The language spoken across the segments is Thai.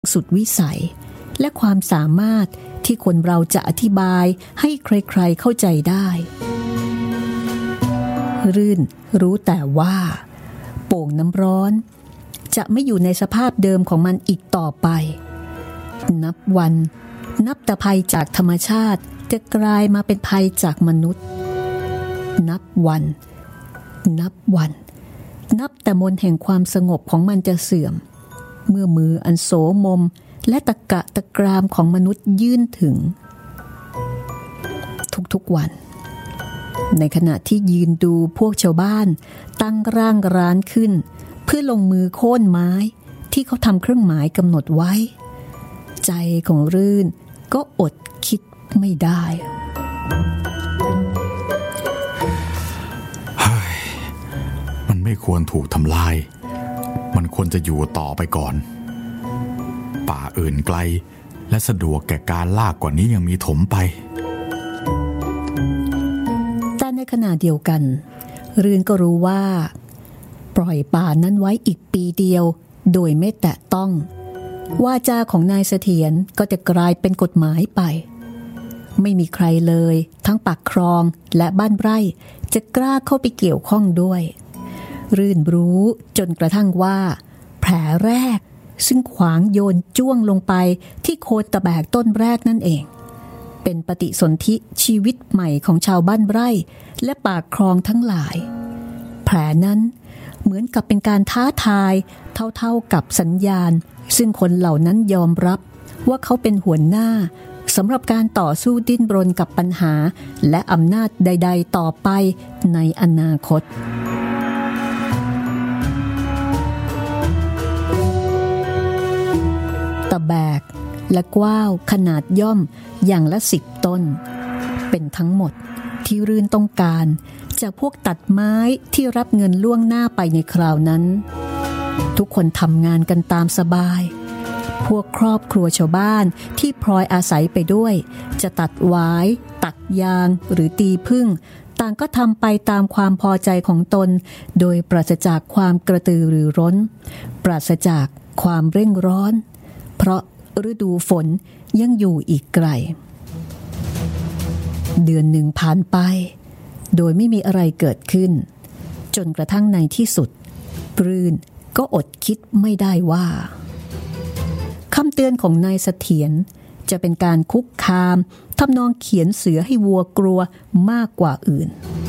สุดวิสัยและความสามารถที่คนเราจะอธิบายให้ใครๆเข้าใจได้รื่นรู้แต่ว่าโป่งน้ำร้อนจะไม่อยู่ในสภาพเดิมของมันอีกต่อไปนับวันนับแต่ภัยจากธรรมชาติจะกลายมาเป็นภัยจากมนุษย์นับวันนับวันนับแต่มนต์แห่งความสงบของมันจะเสื่อมเมื่อมืออันโสมมและตะกะตะกรามของมนุษย์ยื่นถึงทุกๆวันในขณะที่ยืนดูพวกชาวบ้านตั้งร่างร้านขึ้นเพื่อลงมือโค่นไม้ที่เขาทำเครื่องหมายกำหนดไว้ใจของรื่นก็อดคิดไม่ได้มันไม่ควรถูกทำลายมันควรจะอยู่ต่อไปก่อนป่าอื่นไกลและสะดวกแก่การลากกว่านี้ยังมีถมไปแต่ในขณะเดียวกันรื่นก็รู้ว่าปล่อยป่านั้นไว้อีกปีเดียวโดยไม่แตะต้องวาจาของนายเสถียรก็จะกลายเป็นกฎหมายไปไม่มีใครเลยทั้งปากคลองและบ้านไร่จะกล้าเข้าไปเกี่ยวข้องด้วยรื่นรู้จนกระทั่งว่าแผลแรกซึ่งขวางโยนจ้วงลงไปที่โคนตะแบกต้นแรกนั่นเองเป็นปฏิสนธิชีวิตใหม่ของชาวบ้านไร่และปากคลองทั้งหลายแผลนั้นเหมือนกับเป็นการท้าทายเท่าๆกับสัญญาณซึ่งคนเหล่านั้นยอมรับว่าเขาเป็นหัวหน้าสำหรับการต่อสู้ดิ้นรนกับปัญหาและอำนาจใดๆต่อไปในอนาคตตะแบกและกว้าวขนาดย่อมอย่างละ10 ต้นเป็นทั้งหมดที่รื่นต้องการจากพวกตัดไม้ที่รับเงินล่วงหน้าไปในคราวนั้นทุกคนทำงานกันตามสบายพวกครอบครัวชาวบ้านที่พลอยอาศัยไปด้วยจะตัดหวายตัดยางหรือตีผึ้งต่างก็ทำไปตามความพอใจของตนโดยปราศจากความกระตือรือร้นปราศจากความเร่งร้อนเพราะฤดูฝนยังอยู่อีกไกลเดือนหนึ่งผ่านไปโดยไม่มีอะไรเกิดขึ้นจนกระทั่งในที่สุดรื่นก็อดคิดไม่ได้ว่าคำเตือนของนายเสถียรจะเป็นการคุกคามทำนองเขียนเสือให้วัวกลัวมากกว่าอื่น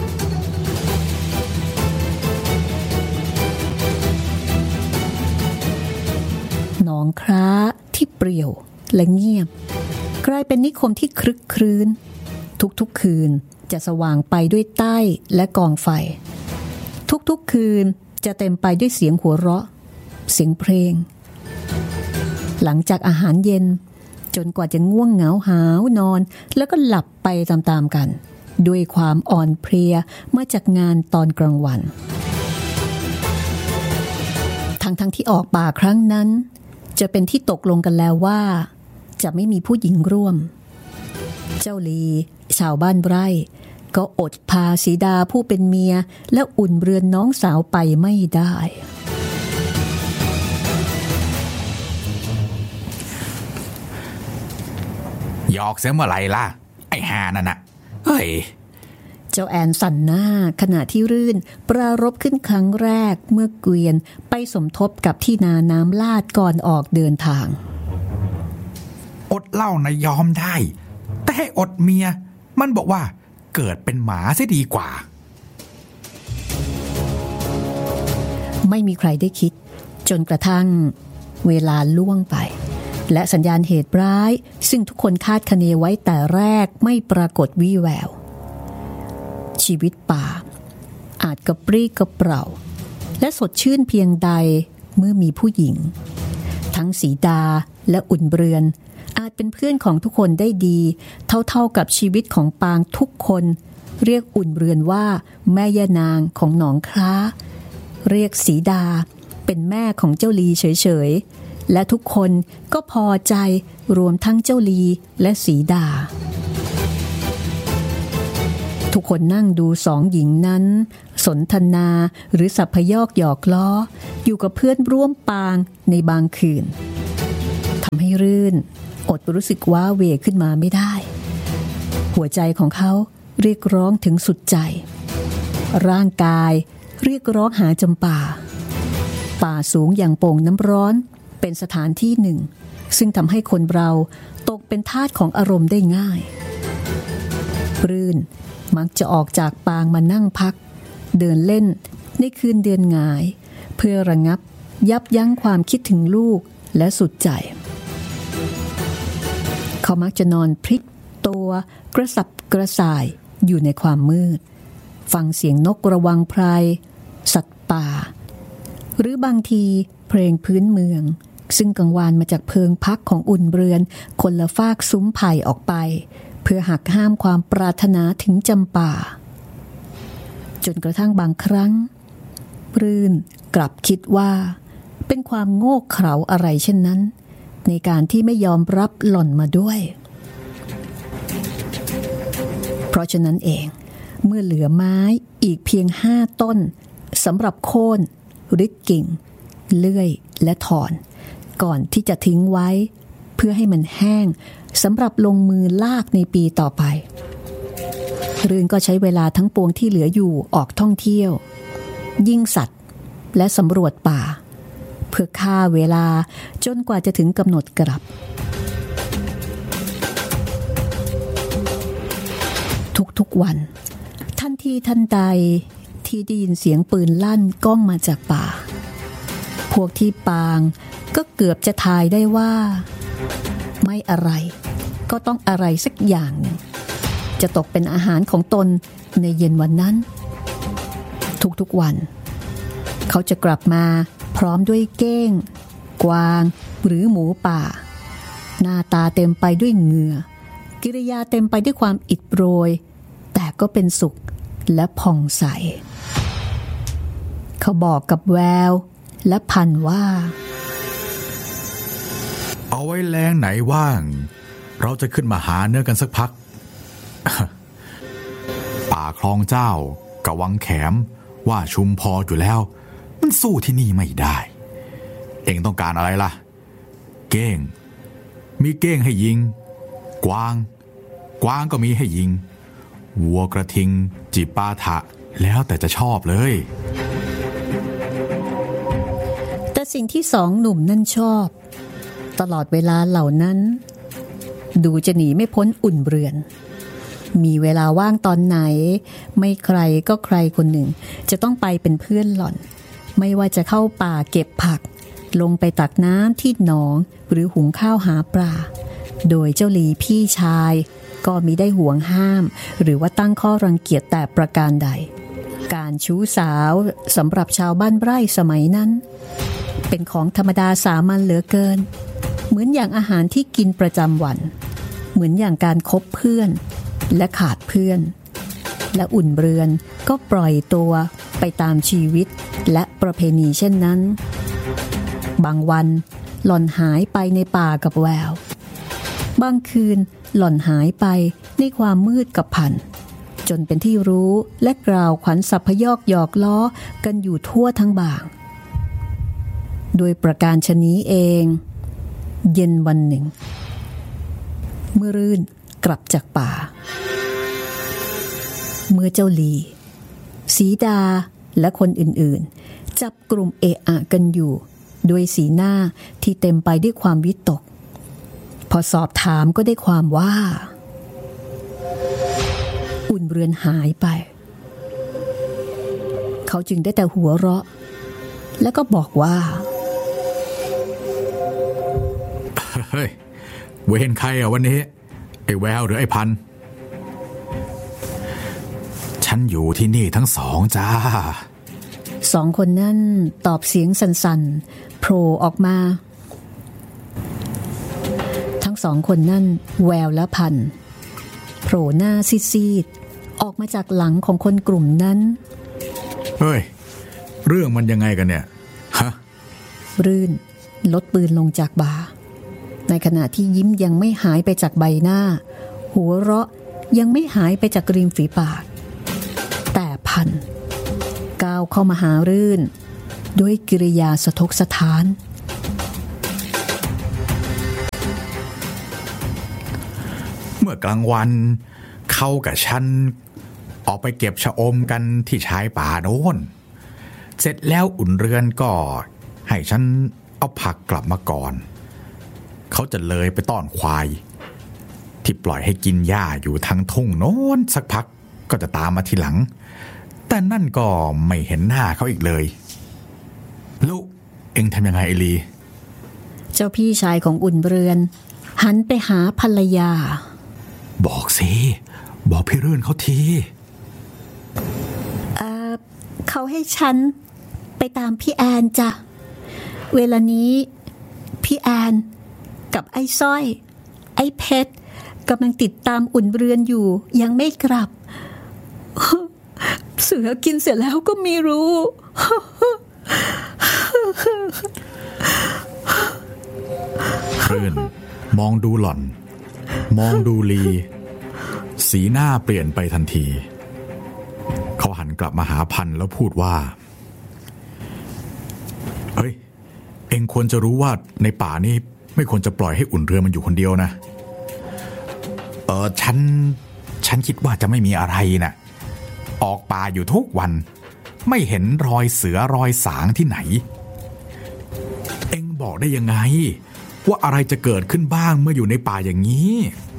หนองคร้าที่เปรี่ยวและเงียบกลายเป็นนิคมที่ครึกครื้นทุกๆคืนจะสว่างไปด้วยใต้และกองไฟทุกๆคืนจะเต็มไปด้วยเสียงหัวเราะเสียงเพลงหลังจากอาหารเย็นจนกว่าจะง่วงเหงาหาวนอนแล้วก็หลับไปตามๆกันด้วยความอ่อนเพลียมาจากงานตอนกลางวันทั้งที่ออกป่าครั้งนั้นจะเป็นที่ตกลงกันแล้วว่าจะไม่มีผู้หญิงร่วมเจ้าลีชาวบ้านไร่ก็อดพาสีดาผู้เป็นเมียและอุ่นเรือนน้องสาวไปไม่ได้หยอกเสียเมื่อไหร่ล่ะไอ้ห่านั่นน่ะเฮ้ยเจ้าแอนสั่นหน้าขณะที่รื่นปรารภขึ้นครั้งแรกเมื่อเกวียนไปสมทบกับที่นาน้ำลาดก่อนออกเดินทางอดเหล้านะยอมได้แต่ให้อดเมียมันบอกว่าเกิดเป็นหมาเสียดีกว่าไม่มีใครได้คิดจนกระทั่งเวลาล่วงไปและสัญญาณเหตุร้ายซึ่งทุกคนคาดคะเนไว้แต่แรกไม่ปรากฏวี่แววชีวิตป่าอาจกระปรี้กระเปร่าและสดชื่นเพียงใดเมื่อมีผู้หญิงทั้งสีดาและอุ่นเรือนอาจเป็นเพื่อนของทุกคนได้ดีเท่ากับชีวิตของปางทุกคนเรียกอุ่นเรือนว่าแม่ย่านางของหนองคล้าเรียกสีดาเป็นแม่ของเจ้าลีเฉยๆและทุกคนก็พอใจรวมทั้งเจ้าลีและสีดาทุกคนนั่งดูสองหญิงนั้นสนทนาหรือสัพพยอกหยอกล้ออยู่กับเพื่อนร่วมปางในบางคืนรื่นอดรู้สึกว้าเหวขึ้นมาไม่ได้หัวใจของเขาเรียกร้องถึงสุดใจร่างกายเรียกร้องหาจำป่าป่าสูงอย่างโป่งน้ำร้อนเป็นสถานที่หนึ่งซึ่งทำให้คนเราตกเป็นทาสของอารมณ์ได้ง่ายปรื่นมักจะออกจากปางมานั่งพักเดินเล่นในคืนเดือนหงายเพื่อระงับยับยั้งความคิดถึงลูกและสุดใจเขามักจะนอนพลิกตัวกระสับกระส่ายอยู่ในความมืดฟังเสียงนกระวังไพรสัตว์ป่าหรือบางทีเพลงพื้นเมืองซึ่งกังวานมาจากเพิงพักของอุ่นเรือนคนละฟากซุ้มไผ่ออกไปเพื่อหักห้ามความปรารถนาถึงจำป่าจนกระทั่งบางครั้งปรื่นกลับคิดว่าเป็นความโง่เขลาอะไรเช่นนั้นในการที่ไม่ยอมรับหล่อนมาด้วยเพราะฉะนั้นเองเมื่อเหลือไม้อีกเพียง5 ต้นสำหรับโค่นริดกิ่งเลื่อยและถอนก่อนที่จะทิ้งไว้เพื่อให้มันแห้งสำหรับลงมือลากในปีต่อไปรื่นก็ใช้เวลาทั้งปวงที่เหลืออยู่ออกท่องเที่ยวยิงสัตว์และสำรวจป่าเพื่อฆ่าเวลาจนกว่าจะถึงกำหนดกลับทุกวันทันทีทันใดที่ได้ยินเสียงปืนลั่นก้องมาจากป่าพวกที่ปางก็เกือบจะทายได้ว่าไม่อะไรก็ต้องอะไรสักอย่างหนึ่งจะตกเป็นอาหารของตนในเย็นวันนั้นทุกวันเขาจะกลับมาพร้อมด้วยเก้งกวางหรือหมูป่าหน้าตาเต็มไปด้วยเหงื่อกิริยาเต็มไปด้วยความอิดโรยแต่ก็เป็นสุขและผ่องใสเขาบอกกับแววและพันว่าเอาไว้แรงไหนว่างเราจะขึ้นมาหาเนื้อกันสักพัก ป่าคลองเจ้ากับวังแขมว่าชุมพออยู่แล้วมันสู้ที่นี่ไม่ได้เอ็งต้องการอะไรล่ะเก้งมีเก้งให้ยิงกวางก็มีให้ยิงวัวกระทิงจีปาถะแล้วแต่จะชอบเลยแต่สิ่งที่สองหนุ่มนั่นชอบตลอดเวลาเหล่านั้นดูจะหนีไม่พ้นอุ่นเรือนมีเวลาว่างตอนไหนไม่ใครก็ใครคนหนึ่งจะต้องไปเป็นเพื่อนหล่อนไม่ว่าจะเข้าป่าเก็บผักลงไปตักน้ำที่หนองหรือหุงข้าวหาปลาโดยเจ้าหลีพี่ชายก็มิได้ห่วงห้ามหรือว่าตั้งข้อรังเกียจแต่ประการใดการชู้สาวสำหรับชาวบ้านไร่สมัยนั้นเป็นของธรรมดาสามัญเหลือเกินเหมือนอย่างอาหารที่กินประจำวันเหมือนอย่างการคบเพื่อนและขาดเพื่อนและอุ่นเรือนก็ปล่อยตัวไปตามชีวิตและประเพณีเช่นนั้นบางวันหล่อนหายไปในป่ากับแววบางคืนหล่อนหายไปในความมืดกับพันจนเป็นที่รู้และกล่าวขวัญสัพพยอกหยอกล้อกันอยู่ทั่วทั้งบางโดยประการชนี้เองเย็นวันหนึ่งเมื่อรื่นกลับจากป่าเมื่อเจ้าลีสีดาและคนอื่นๆจับกลุ่มเอะอะกันอยู่ด้วยสีหน้าที่เต็มไปด้วยความวิตกพอสอบถามก็ได้ความว่าอุ่นเรือนหายไปเขาจึงได้แต่หัวเราะแล้วก็บอกว่าเฮ้ยเวรใครอ่ะวันนี้ไอ้แววหรือไอ้พันฉันอยู่ที่นี่ทั้งสองจ้าสองคนนั่นตอบเสียงสั่นๆโผล่ออกมาทั้งสองคนนั่นแววและพันโผล่หน้าซีดๆออกมาจากหลังของคนกลุ่มนั้นเฮ้ยเรื่องมันยังไงกันเนี่ยฮะรื่นลดปืนลงจากบ่าในขณะที่ยิ้มยังไม่หายไปจากใบหน้าหัวเราะยังไม่หายไปจากริมฝีปากแต่พันก้าวเข้ามาหารื่นด้วยกิริยาสะทกสะท้านเมื่อกลางวันเขากับฉันออกไปเก็บชะอมกันที่ชายป่าโน้นเสร็จแล้วอุ่นเรือนก็ให้ฉันเอาผักกลับมาก่อนเขาจะเลยไปต้อนควายที่ปล่อยให้กินหญ้าอยู่ทางทุ่งโน้นสักพักก็จะตามมาทีหลังแต่นั่นก็ไม่เห็นหน้าเขาอีกเลยแล้วเอ็งทำยังไงไอลีเจ้าพี่ชายของอุ่นเรือนหันไปหาภรรยาบอกสิบอกพี่เรื่อนเขาทีเขาให้ฉันไปตามพี่แอนจ้ะเวลานี้พี่แอนกับไอ้สร้อยไอ้เพชรกำลังติดตามอุ่นเรือนอยู่ยังไม่กลับเสือกินเสร็จแล้วก็ไม่รู้เรื่อนมองดูหล่อนมองดูลีสีหน้าเปลี่ยนไปทันทีเขาหันกลับมาหาพันแล้วพูดว่าเฮ้ยเอ็งควรจะรู้ว่าในป่านี้ไม่ควรจะปล่อยให้อุ่นเรือนมันอยู่คนเดียวนะฉันคิดว่าจะไม่มีอะไรนะออกป่าอยู่ทุกวันไม่เห็นรอยเสือรอยสางที่ไหนเอ็งบอกได้ยังไงว่าอะไรจะเกิดขึ้นบ้างเมื่ออยู่ในป่าอย่างนี้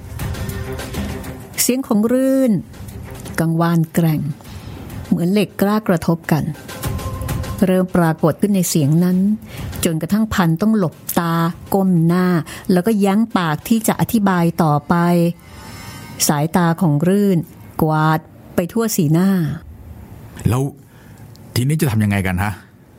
เสียงของรื่นกังวานแกร่งเหมือนเหล็กกล้ากระทบกันเริ่มปรากฏขึ้นในเสียงนั้นจนกระทั่งพันต้องหลบตาก้มหน้าแล้วก็ยั้งปากที่จะอธิบายต่อไปสายตาของรื่นกวาดไปทั่วสีหน้าแล้วทีนี้จะทำยังไงกันฮะ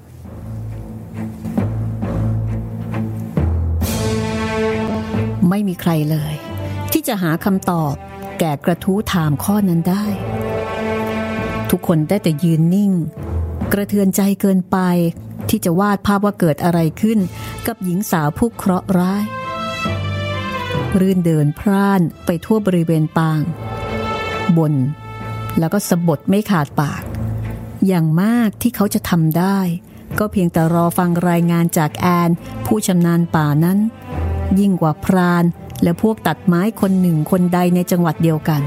ไม่มีใครเลยที่จะหาคำตอบแก่กระทู้ถามข้อนั้นได้ทุกคนได้แต่ยืนนิ่งกระเทือนใจเกินไปที่จะวาดภาพว่าเกิดอะไรขึ้นกับหญิงสาวผู้เคราะห์ร้ายรื่นเดินพร่านไปทั่วบริเวณปางบ่นแล้วก็สะบทไม่ขาดปากอย่างมากที่เขาจะทำได้ก็เพียงแต่รอฟังรายงานจากแอนผู้ชำนาญป่านั้นยิ่งกว่าพรานและพวกตัดไม้คนหนึ่งคนใดในจังหวัดเดียวกัน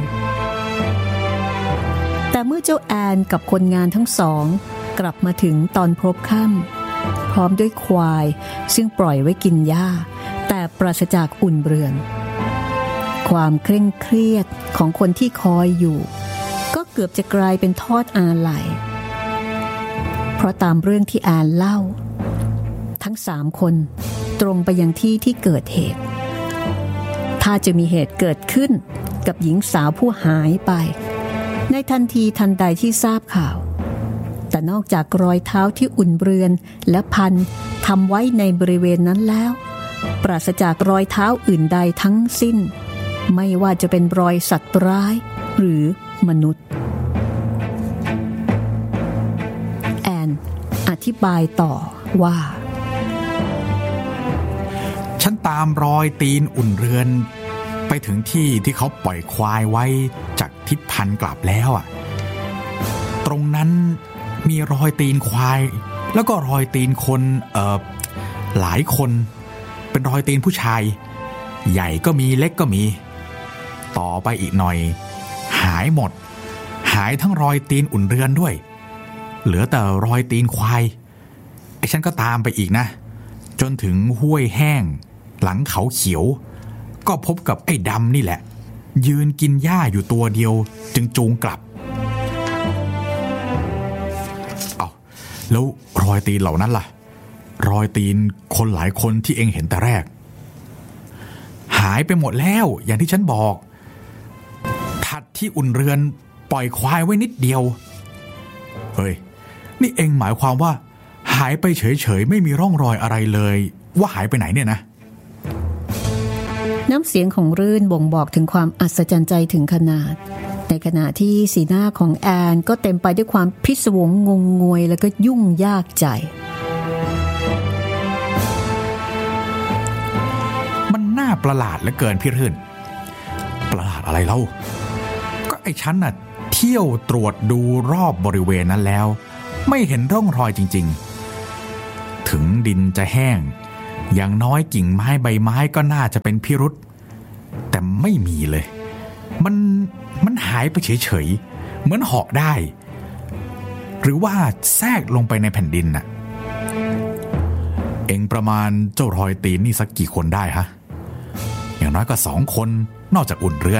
แต่เมื่อเจ้าแอนกับคนงานทั้งสองกลับมาถึงตอนพบค่ำพร้อมด้วยควายซึ่งปล่อยไว้กินหญ้าแต่ปราศจากอุ่นเรือนความเคร่งเครียดของคนที่คอยอยู่ก็เกือบจะกลายเป็นทอดอาลัยเพราะตามเรื่องที่แอนเล่าทั้ง3คนตรงไปยังที่ที่เกิดเหตุถ้าจะมีเหตุเกิดขึ้นกับหญิงสาวผู้หายไปในทันทีทันใดที่ทราบข่าวแต่นอกจากรอยเท้าที่อุ่นเรือนและพันทำไว้ในบริเวณนั้นแล้วปราศจากรอยเท้าอื่นใดทั้งสิ้นไม่ว่าจะเป็นรอยสัตว์ร้ายหรือมนุษย์แอนอธิบายต่อว่าฉันตามรอยตีนอุ่นเรือนไปถึงที่ที่เขาปล่อยควายไว้จากทิศพันกลับแล้วอ่ะตรงนั้นมีรอยตีนควายแล้วก็รอยตีนคนหลายคนเป็นรอยตีนผู้ชายใหญ่ก็มีเล็กก็มีต่อไปอีกหน่อยหายหมดหายทั้งรอยตีนอุ่นเรือนด้วยเหลือแต่รอยตีนควายไอ้ฉันก็ตามไปอีกนะจนถึงห้วยแห้งหลังเขาเขียวก็พบกับไอ้ดำนี่แหละยืนกินหญ้าอยู่ตัวเดียวจึงจูงกลับเอาแล้วรอยตีนเหล่านั้นล่ะรอยตีนคนหลายคนที่เองเห็นแต่แรกหายไปหมดแล้วอย่างที่ฉันบอกถัดที่อุ่นเรือนปล่อยควายไว้นิดเดียวเฮ้ยนี่เองหมายความว่าหายไปเฉยๆไม่มีร่องรอยอะไรเลยว่าหายไปไหนเนี่ยนะน้ำเสียงของรื่นบ่งบอกถึงความอัศจรรย์ใจถึงขนาดในขณะที่สีหน้าของแอนก็เต็มไปด้วยความพิศวงงงงวยแล้วก็ยุ่งยากใจมันน่าประหลาดเหลือเกินพี่รื่นประหลาดอะไรเล่าก็ไอ้ฉันน่ะเที่ยวตรวจดูรอบบริเวณนั้นแล้วไม่เห็นร่องรอยจริงๆถึงดินจะแห้งอย่างน้อยกิ่งไม้ใบไม้ก็น่าจะเป็นพิรุธแต่ไม่มีเลยมันหายไปเฉยๆเหมือนเหาะได้หรือว่าแทรกลงไปในแผ่นดินน่ะเอ็งประมาณเจ้ารอยตีนนี่สักกี่คนได้ฮะอย่างน้อยก็2 คนนอกจากอุ่นเรือน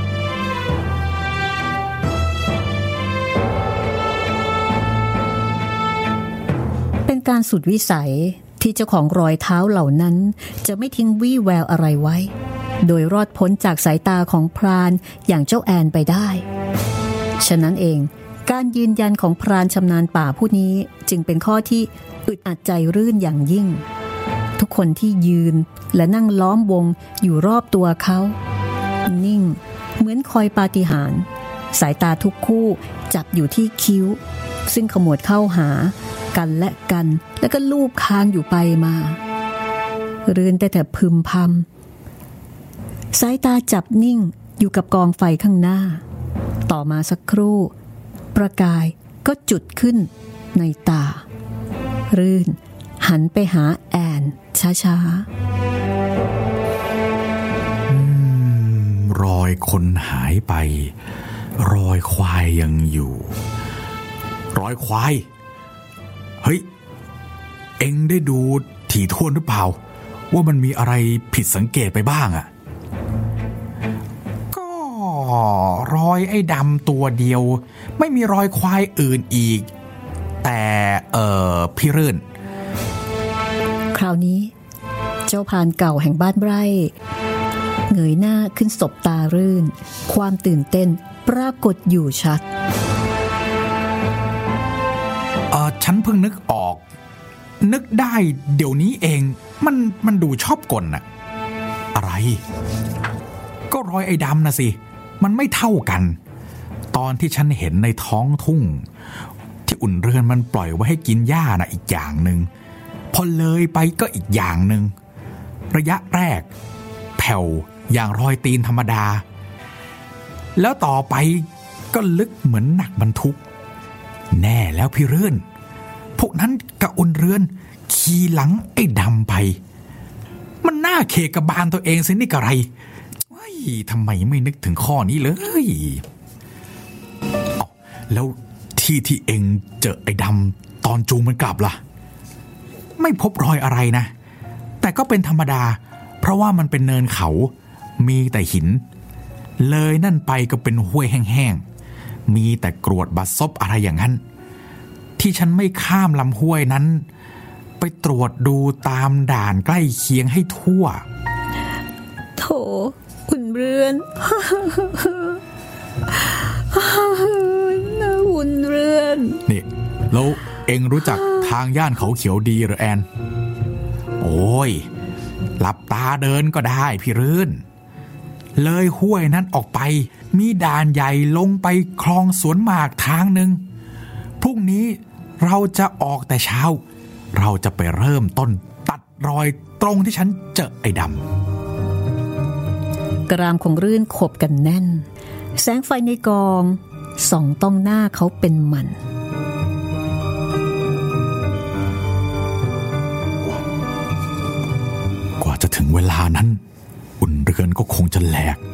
เป็นการสุดวิสัยที่เจ้าของรอยเท้าเหล่านั้นจะไม่ทิ้งวี่แววอะไรไว้โดยรอดพ้นจากสายตาของพรานอย่างเจ้าแอนไปได้ฉะนั้นเองการยืนยันของพรานชำนาญป่าผู้นี้จึงเป็นข้อที่อึดอัดใจรื่นอย่างยิ่งทุกคนที่ยืนและนั่งล้อมวงอยู่รอบตัวเขานิ่งเหมือนคอยปาฏิหาริย์สายตาทุกคู่จับอยู่ที่คิ้วซึ่งขมวดเข้าหากันและกันแล้วก็ลูบคางอยู่ไปมารื่นแต่พึมพำสายตาจับนิ่งอยู่กับกองไฟข้างหน้าต่อมาสักครู่ประกายก็จุดขึ้นในตารื่นหันไปหาแอนช้าๆรอยคนหายไปรอยควายยังอยู่รอยควายเฮ้ยเอ็งได้ดูถี่ถ้วนหรือเปล่าว่ามันมีอะไรผิดสังเกตไปบ้างอะก็รอยไอ้ดำตัวเดียวไม่มีรอยควายอื่นอีกแต่พี่รื่นคราวนี้เจ้าพรานเก่าแห่งบ้านไร่เงยหน้าขึ้นสบตารื่นความตื่นเต้นปรากฏอยู่ชัดฉันเพิ่งนึกออกนึกได้เดี๋ยวนี้เองมันดูชอบกลน่ะอะไรก็รอยไอ้ดำนะสิมันไม่เท่ากันตอนที่ฉันเห็นในท้องทุ่งที่อุ่นเรือนมันปล่อยไว้ให้กินหญ้านะอีกอย่างนึงพอเลยไปก็อีกอย่างนึงระยะแรกแผ่วอย่างรอยตีนธรรมดาแล้วต่อไปก็ลึกเหมือนหนักบรรทุกแน่แล้วพี่เรื่อนพวกนั้นกับอุ่นเรือนขี่หลังไอ้ดำไปมันน่าเคกบาลตัวเองสินี่กะไรทำไมไม่นึกถึงข้อนี้เลยแล้วที่เองเจอไอ้ดำตอนจูงมันกลับล่ะไม่พบรอยอะไรนะแต่ก็เป็นธรรมดาเพราะว่ามันเป็นเนินเขามีแต่หินเลยนั่นไปก็เป็นห้วยแห้งๆมีแต่กรวดบัดซบอะไรอย่างนั้นที่ฉันไม่ข้ามลำห้วยนั้นไปตรวจดูตามด่านใกล้เคียงให้ทั่วโถอุ่นเรือนน่าอุ่นเรือนนี่แล้วเอ็งรู้จักทางย่านเขาเขียวดีหรือแอนโอ้ยหลับตาเดินก็ได้พี่รื่นเลยห้วยนั้นออกไปมีด่านใหญ่ลงไปคลองสวนหมากทางหนึ่งพรุ่งนี้เราจะออกแต่เช้าเราจะไปเริ่มต้นตัดรอยตรงที่ฉันเจอไอ้ดำกรามของรื่นขบกันแน่นแสงไฟในกองส่องต้องหน้าเขาเป็นมันกว่าจะถึงเวลานั้นอุ่นเรือนก็คงจะแหลก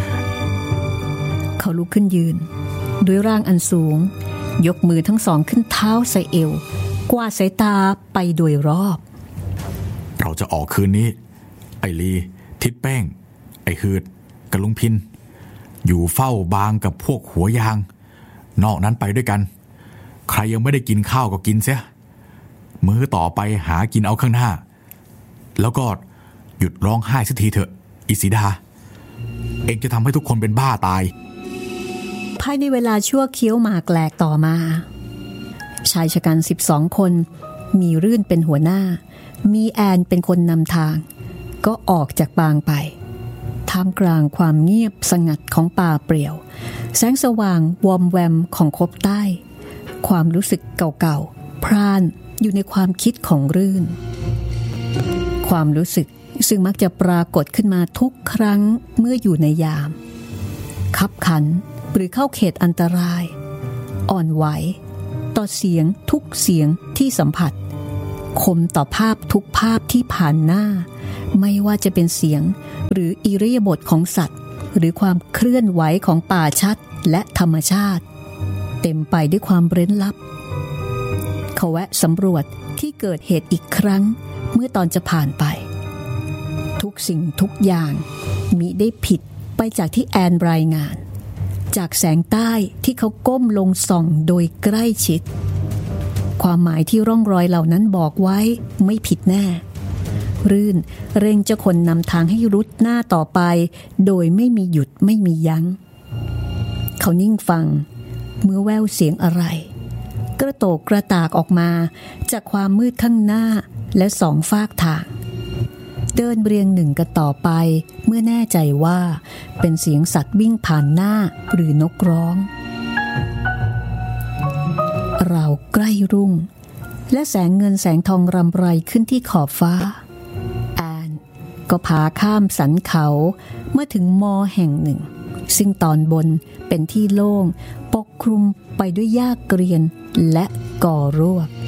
เขาลุกขึ้นยืนด้วยร่างอันสูงยกมือทั้งสองขึ้นเท้าใส่เอวกวาดสายตาไปโดยรอบเราจะออกคืนนี้ไอ้ลีทิดแป้งไอ้ฮืดกับลุงพินอยู่เฝ้าบางกับพวกหัวยางนอกนั้นไปด้วยกันใครยังไม่ได้กินข้าวก็กินเสียมื้อต่อไปหากินเอาข้างหน้าแล้วก็หยุดร้องไห้สักทีเถอะอิสิดาเองจะทำให้ทุกคนเป็นบ้าตายภายในเวลาชั่วเคี้ยวหมากแหลกต่อมาชายชะกัน12 คนมีรื่นเป็นหัวหน้ามีแอนเป็นคนนำทางก็ออกจากบางไปท่ามกลางความเงียบสงัดของป่าเปลี่ยวแสงสว่างวอมแวมของคบใต้ความรู้สึกเก่าๆพร่านอยู่ในความคิดของรื่นความรู้สึกซึ่งมักจะปรากฏขึ้นมาทุกครั้งเมื่ออยู่ในยามคับขันหรือเข้าเขตอันตรายอ่อนไหวต่อเสียงทุกเสียงที่สัมผัสคมต่อภาพทุกภาพที่ผ่านหน้าไม่ว่าจะเป็นเสียงหรืออิริยาบถของสัตว์หรือความเคลื่อนไหวของป่าชัดและธรรมชาติเต็มไปด้วยความเร้นลับเขาแวะสำรวจที่เกิดเหตุอีกครั้งเมื่อตอนจะผ่านไปทุกสิ่งทุกอย่างมิได้ผิดไปจากที่แอนรายงานจากแสงใต้ที่เขาก้มลงส่องโดยใกล้ชิดความหมายที่ร่องรอยเหล่านั้นบอกไว้ไม่ผิดแน่รื่นเร่งเจ้าคนนำทางให้รุดหน้าต่อไปโดยไม่มีหยุดไม่มียั้งเขานิ่งฟังเมื่อแววเสียงอะไรกระโตกกระตากออกมาจากความมืดข้างหน้าและสองฟากทางเดินเรียงหนึ่งกันต่อไปเมื่อแน่ใจว่าเป็นเสียงสัตว์วิ่งผ่านหน้าหรือนกร้องเราใกล้รุ่งและแสงเงินแสงทองรำไรขึ้นที่ขอบฟ้าแอนก็พาข้ามสันเขาเมื่อถึงมอแห่งหนึ่งซึ่งตอนบนเป็นที่โล่งปกคลุมไปด้วยหญ้าเกรียนและก่อรวก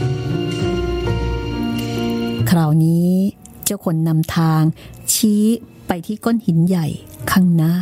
คราวนี้เจ้าคนนำทางชี้ไปที่ก้อนหินใหญ่ข้างหน้า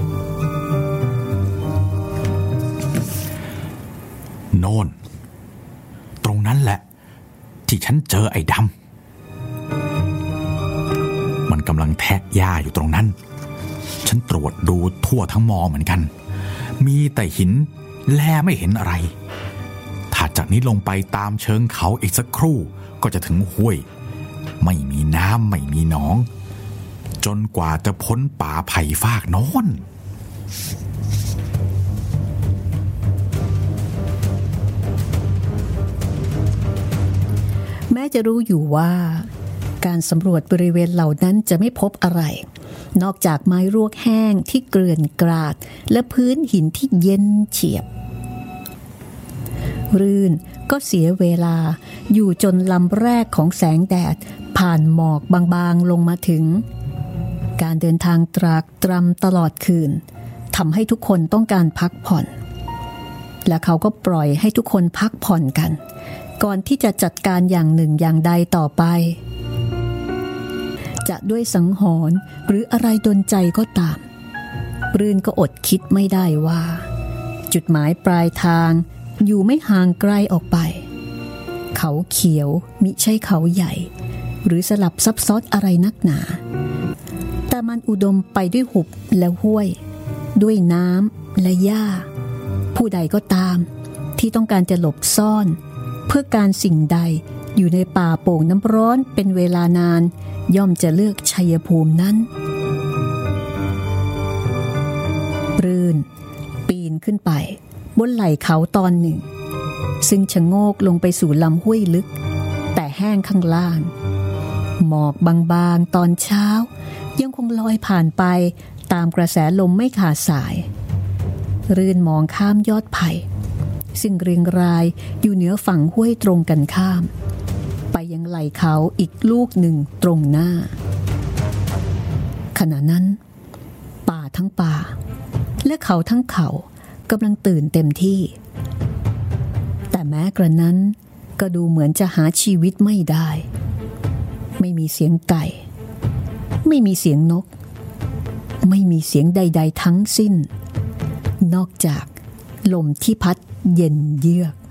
โน่นตรงนั้นแหละที่ฉันเจอไอ้ดำมันกำลังแทะหญ้าอยู่ตรงนั้นฉันตรวจดูทั่วทั้งมอเหมือนกันมีแต่หินแลไม่เห็นอะไรถ้าจากนี้ลงไปตามเชิงเขาอีกสักครู่ก็จะถึงห้วยไม่มีน้ำไม่มีหนองจนกว่าจะพ้นป่าไผ่ฟากโน้นแม้จะรู้อยู่ว่าการสำรวจบริเวณเหล่านั้นจะไม่พบอะไรนอกจากไม้รวกแห้งที่เกลื่อนกราดและพื้นหินที่เย็นเฉียบรื่นก็เสียเวลาอยู่จนลำแรกของแสงแดดผ่านหมอกบางๆลงมาถึงการเดินทางตรากตรำตลอดคืนทำให้ทุกคนต้องการพักผ่อนและเขาก็ปล่อยให้ทุกคนพักผ่อนกันก่อนที่จะจัดการอย่างหนึ่งอย่างใดต่อไปจะด้วยสังหรณ์หรืออะไรดลใจก็ตามรื่นก็อดคิดไม่ได้ว่าจุดหมายปลายทางอยู่ไม่ห่างไกลออกไปเขาเขียวมิใช่เขาใหญ่หรือสลับซับซ้อนอะไรนักหนาแต่มันอุดมไปด้วยหุบและห้วยด้วยน้ำและหญ้าผู้ใดก็ตามที่ต้องการจะหลบซ่อนเพื่อการสิ่งใดอยู่ในป่าโป่งน้ำร้อนเป็นเวลานานย่อมจะเลือกชัยภูมินั้นรื่นปีนขึ้นไปบนไหล่เขาตอนหนึ่งซึ่งชะโงกลงไปสู่ลำห้วยลึกแต่แห้งข้างล่างหมอกบางๆตอนเช้ายังคงลอยผ่านไปตามกระแสลมไม่ขาดสายรื่นมองข้ามยอดไผ่ซึ่งเรียงรายอยู่เหนือฝั่งห้วยตรงกันข้ามไปยังไหล่เขาอีกลูกหนึ่งตรงหน้าขณะนั้นป่าทั้งป่าและเขาทั้งเขากำลังตื่นเต็มที่แต่แม้กระนั้นก็ดูเหมือนจะหาชีวิตไม่ได้ไม่มีเสียงไก่ไม่มีเสียงนกไม่มีเสียงใดๆทั้งสิ้นนอกจากลมที่พัดเย็นเยือก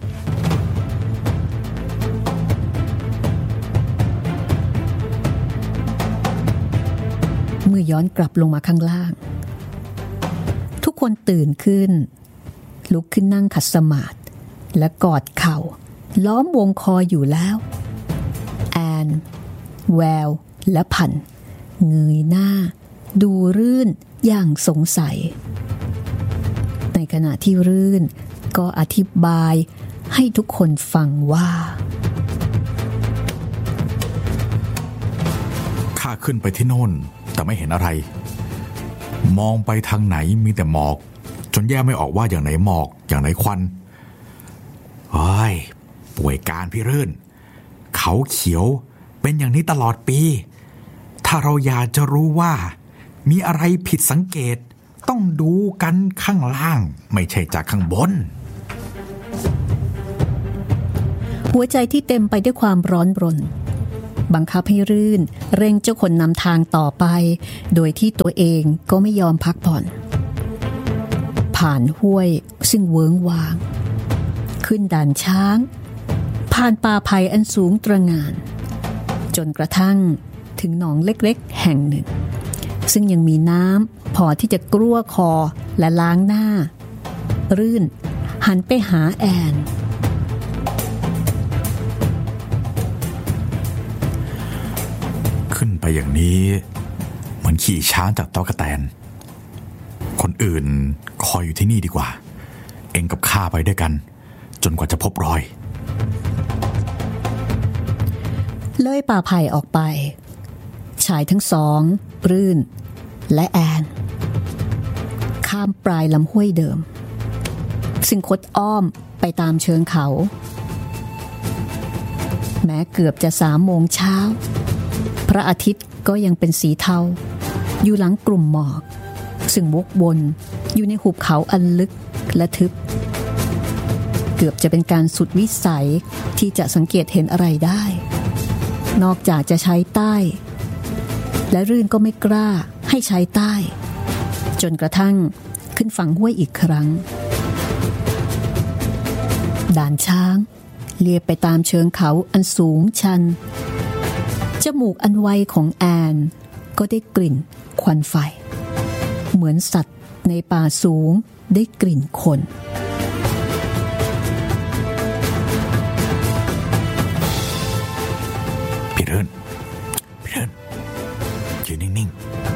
เมื่อย้อนกลับลงมาข้างล่างทุกคนตื่นขึ้นลุกขึ้นนั่งขัดสมาธิและกอดเข่าล้อมวงคออยู่แล้วแอนแววและพันเงยหน้าดูรื่นอย่างสงสัยในขณะที่รื่นก็อธิบายให้ทุกคนฟังว่าข้าขึ้นไปที่โน่นแต่ไม่เห็นอะไรมองไปทางไหนมีแต่หมอกจนแยกไม่ออกว่าอย่างไหนหมอกอย่างไหนควันโอ้ยป่วยการพี่รื่นเขาเขียวเป็นอย่างนี้ตลอดปีถ้าเราอยากจะรู้ว่ามีอะไรผิดสังเกตต้องดูกันข้างล่างไม่ใช่จากข้างบนหัวใจที่เต็มไปด้วยความร้อนรนบังคับให้รื่นเร่งเจ้าคนนำทางต่อไปโดยที่ตัวเองก็ไม่ยอมพักผ่อนผ่านห้วยซึ่งเวิ้งว้างขึ้นด่านช้างผ่านป่าไผ่อันสูงตระหง่านจนกระทั่งถึงหนองเล็กๆแห่งหนึ่งซึ่งยังมีน้ำพอที่จะกลั้วคอและล้างหน้ารื่นหันไปหาแอนขึ้นไปอย่างนี้เหมือนขี่ช้างจากตอกแตนคนอื่นคอยอยู่ที่นี่ดีกว่าเองกับข้าไปด้วยกันจนกว่าจะพบรอยเลยป่าไผ่ออกไปชายทั้งสองรื่นและแอนข้ามปลายลำห้วยเดิมซึ่งคดอ้อมไปตามเชิงเขาแม้เกือบจะ3 โมงเช้าพระอาทิตย์ก็ยังเป็นสีเทาอยู่หลังกลุ่มหมอกซึ่งวกวนอยู่ในหุบเขาอันลึกและทึบเกือบจะเป็นการสุดวิสัยที่จะสังเกตเห็นอะไรได้นอกจากจะใช้ใต้และรื่นก็ไม่กล้าให้ใช้ใต้จนกระทั่งขึ้นฝั่งห้วยอีกครั้งด่านช้างเลียบไปตามเชิงเขาอันสูงชันจมูกอันไวของแอนก็ได้กลิ่นควันไฟเหมือนสัตว์ในป่าสูงได้กลิ่นคนพี่เรินยืนนิ่ง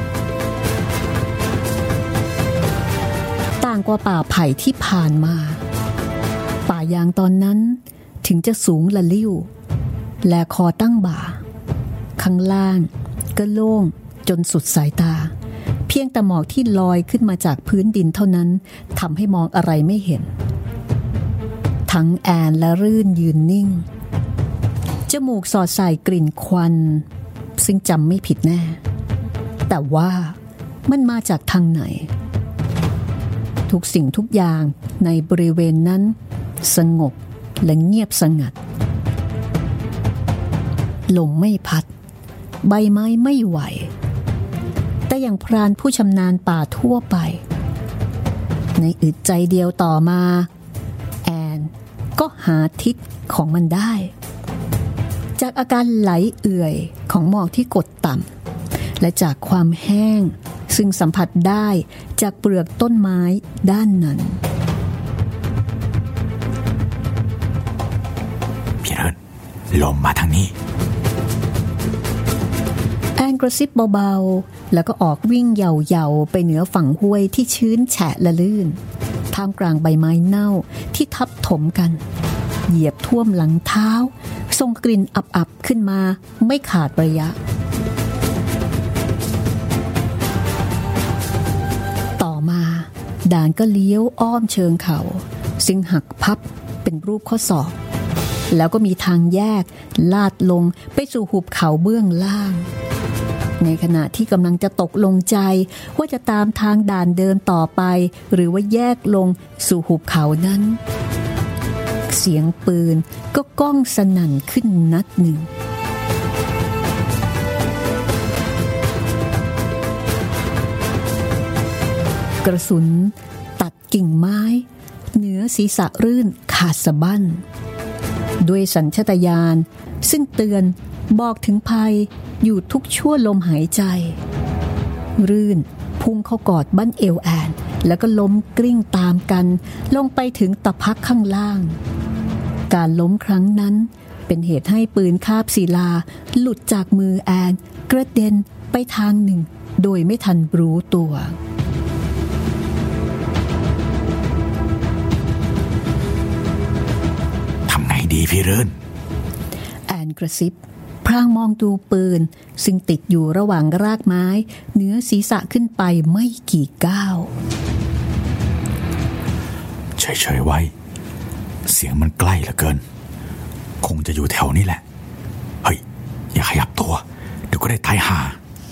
ๆต่างกว่าป่าไผ่ที่ผ่านมาป่ายางตอนนั้นถึงจะสูงละลิ่วและคอตั้งบ่าข้างล่างก็โล่งจนสุดสายตาเพียงแต่หมอกที่ลอยขึ้นมาจากพื้นดินเท่านั้นทำให้มองอะไรไม่เห็นทั้งแอนและรื่นยืนนิ่งจมูกสอดใส่กลิ่นควันซึ่งจำไม่ผิดแน่แต่ว่ามันมาจากทางไหนทุกสิ่งทุกอย่างในบริเวณนั้นสงบและเงียบสงัดลมไม่พัดใบไม้ไม่ไหวแต่อย่างพรานผู้ชำนาญป่าทั่วไปในอึดใจเดียวต่อมาแอนก็หาทิศของมันได้จากอาการไหลเอื่อยของหมอกที่กดต่ำและจากความแห้งซึ่งสัมผัสได้จากเปลือกต้นไม้ด้านนั้นพี่เรินลมมาทางนี้แอนกระซิบเบาๆแล้วก็ออกวิ่งเหย่าๆไปเหนือฝั่งห้วยที่ชื้นแฉะและลื่นท่ามกลางใบไม้เน่าที่ทับถมกันเหยียบท่วมหลังเท้าส่งกลิ่นอับๆขึ้นมาไม่ขาดระยะต่อมาด่านก็เลี้ยวอ้อมเชิงเขาซึ่งหักพับเป็นรูปข้อศอกแล้วก็มีทางแยกลาดลงไปสู่หุบเขาเบื้องล่างในขณะที่กำลังจะตกลงใจว่าจะตามทางด่านเดินต่อไปหรือว่าแยกลงสู่หุบเขานั้นเสียงปืนก็ก้องสนั่นขึ้นนัดหนึ่งกระสุนตัดกิ่งไม้เหนือศีรษะรื่นขาดสะบั้นด้วยสัญชาตญาณซึ่งเตือนบอกถึงภัยอยู่ทุกชั่วลมหายใจรื่นพุ่งเข้ากอดบั้นเอวแอนแล้วก็ล้มกลิ้งตามกันลงไปถึงตะพักข้างล่างการล้มครั้งนั้นเป็นเหตุให้ปืนคาบศิลาหลุดจากมือแอนกระเด็นไปทางหนึ่งโดยไม่ทันรู้ตัวทำไงดีพี่เรินแอนกระซิบพรางมองดูปืนซึ่งติดอยู่ระหว่างรากไม้เหนือศีรษะขึ้นไปไม่กี่ก้าวเฉยๆไว้เสียงมันใกล้เหลือเกินคงจะอยู่แถวนี้แหละเฮ้ยอย่าขยับตัวเดี๋ยวก็ได้ตายห่า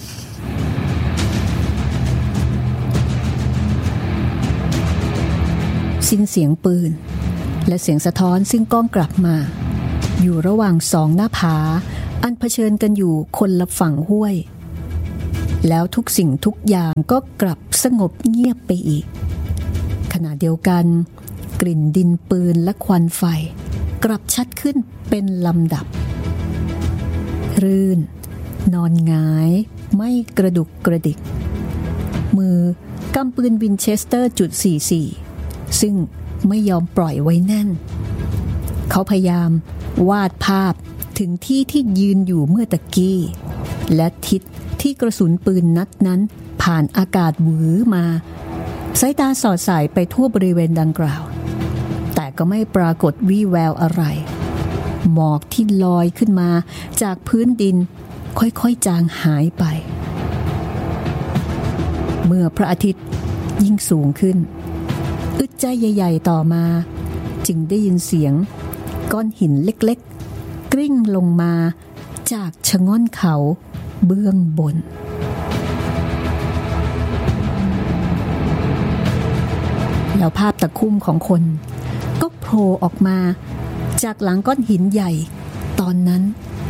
สิ้นเสียงปืนและเสียงสะท้อนซึ่งก้องกลับมาอยู่ระหว่าง2 หน้าผาอันเผชิญกันอยู่คนละฝั่งห้วยแล้วทุกสิ่งทุกอย่างก็กลับสงบเงียบไปอีกขณะเดียวกันกลิ่นดินปืนและควันไฟกลับชัดขึ้นเป็นลำดับรื่นนอนหงายไม่กระดุกกระดิกมือกำปืนวินเชสเตอร์.44ซึ่งไม่ยอมปล่อยไว้แน่นเขาพยายามวาดภาพถึงที่ที่ยืนอยู่เมื่อตะกี้และทิศที่กระสุนปืนนัดนั้นผ่านอากาศหวือมาสายตาสอดสายไปทั่วบริเวณดังกล่าวแต่ก็ไม่ปรากฏวี่แววอะไรหมอกที่ลอยขึ้นมาจากพื้นดินค่อยๆจางหายไปเมื่อพระอาทิตย์ยิ่งสูงขึ้นอึดใจใหญ่ๆต่อมาจึงได้ยินเสียงก้อนหินเล็กๆกลิ้งลงมาจากชะง่อนเขาเบื้องบนแล้วภาพตะคุ่มของคนก็โผล่ออกมาจากหลังก้อนหินใหญ่ตอนนั้น